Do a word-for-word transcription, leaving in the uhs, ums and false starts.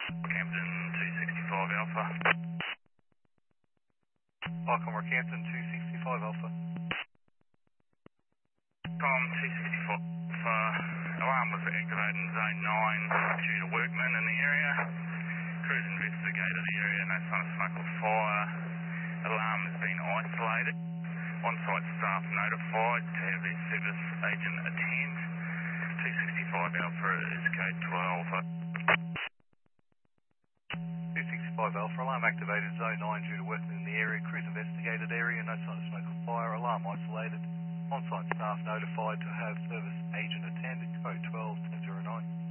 Rockhampton two sixty-five Alpha. Icon Rockhampton two sixty-five Alpha. Com two sixty-five Alpha. Alarm was activated in zone nine due to workmen in the area. Crews investigated the area, no sign of smoke or fire. Alarm has been isolated. On-site staff notified to have their service agent attend. two sixty-five Alpha is code twelve. two sixty-five Alpha, alarm activated, zone nine due to workmen in the area. Crews investigated area, no sign of smoke or fire. Alarm isolated. On-site staff notified to have service agent attended, code twelve ten oh nine.